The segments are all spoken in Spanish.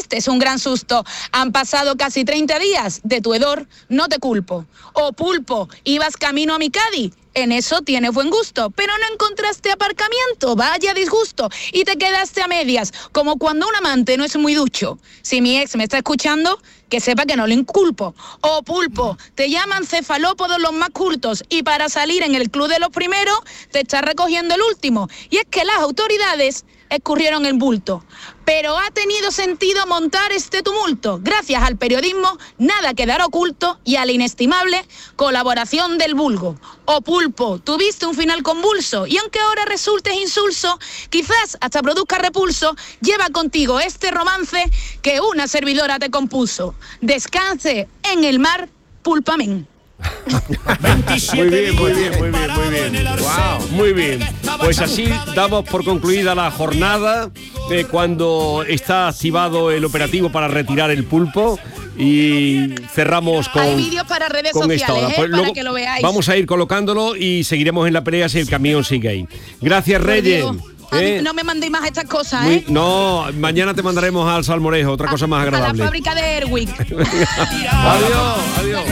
diste un gran susto. Han pasado casi 30 días de tu hedor, no te culpo. O pulpo, ibas camino a mi Cádiz. En eso tienes buen gusto, pero no encontraste aparcamiento, vaya disgusto, y te quedaste a medias, como cuando un amante no es muy ducho. Si mi ex me está escuchando, que sepa que no lo inculpo. O pulpo, te llaman cefalópodos los más cultos, y para salir en el club de los primeros, te está recogiendo el último. Y es que las autoridades escurrieron el bulto. Pero ha tenido sentido montar este tumulto. Gracias al periodismo, nada quedará oculto y a la inestimable colaboración del vulgo. O pulpo, tuviste un final convulso y aunque ahora resultes insulso, quizás hasta produzca repulso, lleva contigo este romance que una servidora te compuso. Descanse en el mar, pulpamen. Muy bien. Wow, muy bien. Pues así damos por concluida la jornada de cuando está activado el operativo para retirar el pulpo y cerramos con. Hay vídeos para redes sociales, pues para que lo veáis. Vamos a ir colocándolo y seguiremos en la pelea si el camión sigue ahí. Gracias, Reyes. No me mandéis más estas cosas, No, mañana te mandaremos al Salmorejo, otra cosa más agradable. A la fábrica de Airwick. Adiós.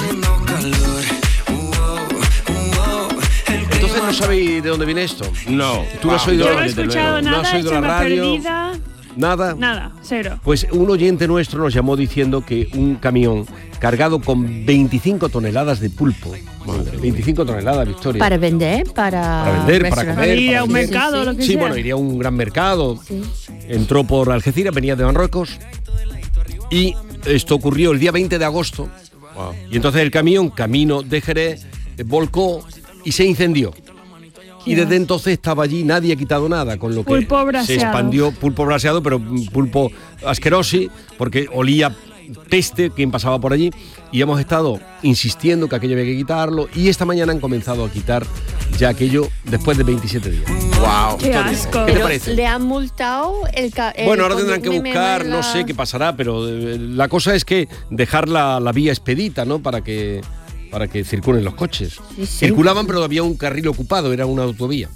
Entonces no sabéis de dónde viene esto. No. Tú no has oído. Yo no he escuchado nada, no has oído la radio. Perdida. Nada, cero. Pues un oyente nuestro nos llamó diciendo que un camión cargado con 25 toneladas de pulpo, 25 toneladas, Victoria. Para vender, para comer. Para ir a un mercado, lo que sea. Sí, bueno, iría a un gran mercado. Sí. Entró por Algeciras, venía de Marruecos. Y esto ocurrió el día 20 de agosto. Wow. Y entonces el camión, camino de Jerez, volcó y se incendió. Y desde entonces estaba allí, nadie ha quitado nada, con lo que se expandió pulpo braseado, pero pulpo asquerosi, porque olía peste quien pasaba por allí, y hemos estado insistiendo que aquello había que quitarlo, y esta mañana han comenzado a quitar ya aquello después de 27 días. ¡Wow! ¡Qué asco! ¿Qué te parece? ¿Le han multado el Bueno, ahora tendrán que buscar, no sé qué pasará, pero la cosa es que dejar la vía expedita, ¿no?, para que circulen los coches. Sí. Circulaban, pero había un carril ocupado, era una autovía.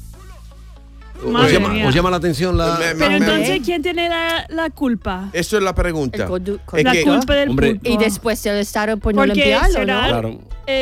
¿Os llama la atención la...? Pero entonces, ¿quién tiene la culpa? Eso es la pregunta. La culpa del pulpo. Y después del Estado por no limpiarlo, ¿no? Claro.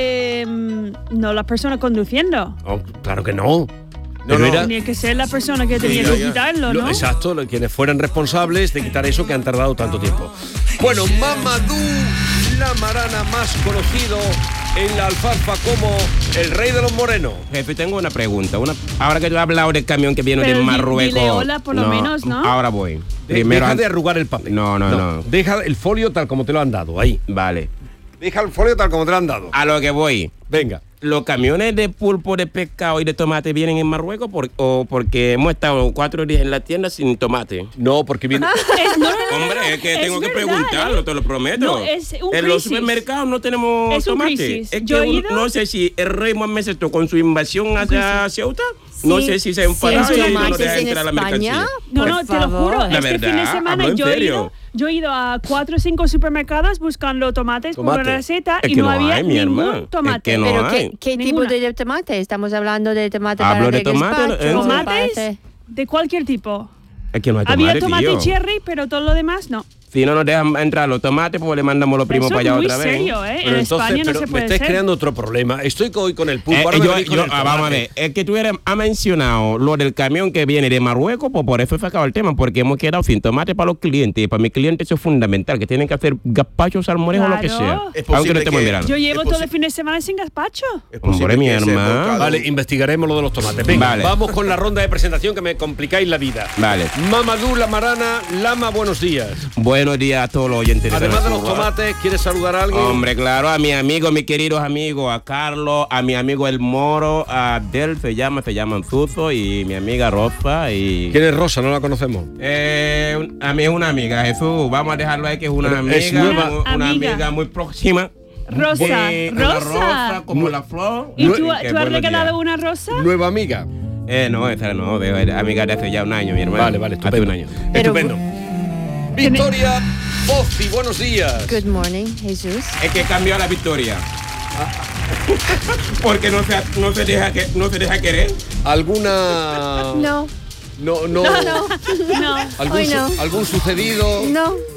No la persona conduciendo. Oh, claro que no. Tenía que ser la persona que tenía que quitarlo, ¿no? Exacto, quienes fueran responsables de quitar eso que han tardado tanto tiempo. Bueno, Mamadou Lamarana, más conocido en la alfalfa como el rey de los morenos. Jefe, tengo una pregunta. Ahora que tú has hablado del camión que viene de Marruecos. Dile hola, por lo menos, ¿no? Ahora voy. Deja de arrugar el papel. No. Deja el folio tal como te lo han dado, ahí. Vale. Deja el folio tal como te lo han dado. A lo que voy. Venga. ¿Los camiones de pulpo, de pescado y de tomate vienen en Marruecos o porque hemos estado 4 días en la tienda sin tomate? No, porque viene... Hombre, es que tengo que preguntarlo, te lo prometo. No, es un en los supermercados no tenemos tomate. Es que no sé si el rey Mohamed VI con su invasión hacia Ceuta, no sé si se enfadó y no deja entrar la mercancía. No, te lo juro. La este fin de semana yo he ido a 4 o 5 supermercados buscando tomates por una receta y no había ningún tomate. ¿Qué tipo de tomate? Estamos hablando de tomate para el tomate, tomates de cualquier tipo. Es que no hay tomate, había tomate cherry, pero todo lo demás no. Si no nos dejan entrar los tomates, pues le mandamos los primos para allá otra vez. Eso es muy serio, ¿eh? Pero en entonces, España no se puede me estáis creando otro problema. Estoy hoy con el pulpo. Vamos a ver, es que tú has mencionado lo del camión que viene de Marruecos, pues por eso he sacado el tema, porque hemos quedado sin tomate para los clientes. Y para mis clientes eso es fundamental, que tienen que hacer gazpacho, salmorejo o lo que sea. Aunque no estemos mirando. Yo llevo todo el fin de semana sin gazpacho. Hombre, mi hermano. Vale, investigaremos lo de los tomates. Venga, vamos con la ronda de presentación que me complicáis la vida. Vale. Mamadou Lamarana, Lama, buenos días. Buenos días a todos los oyentes. Además de los tomates, ¿quieres saludar a alguien? Hombre, claro, a mi amigo, mis queridos amigos, a Carlos, a mi amigo El Moro, a Abdel, se llaman Zuzo, y mi amiga Rosa. Y... ¿Quién es Rosa? No la conocemos. A mí es una amiga, Jesús. Vamos a dejarlo ahí que es una amiga, es nueva. Una amiga muy próxima. Rosa. Rosa, como la flor. ¿Y tú has regalado una rosa? ¿Nueva amiga? No, esa no, amiga de hace ya un año, mi hermano. Vale, estupendo. Hace un año. Estupendo. Victoria Pozzi, buenos días. Good morning, Jesús. Es que cambió a la Victoria. Porque no se deja querer. ¿Alguna...? No. No. No. ¿Algún sucedido? No.